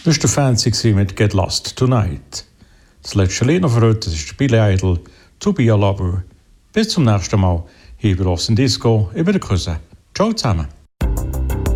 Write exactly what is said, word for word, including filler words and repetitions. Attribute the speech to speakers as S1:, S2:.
S1: Das ist der Fancy mit Get Lost Tonight. Das letzte Lied noch für heute ist Billy Idol, To Be a Lover. Bis zum nächsten Mal, hier bei Los in Disco, über der Küsse. Ciao zusammen.